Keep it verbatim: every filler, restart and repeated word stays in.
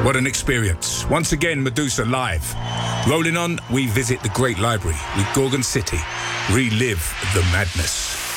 What an experience. Once again, Medusa live. Rolling on, we visit the Great Library with Gorgon City. Relive the madness.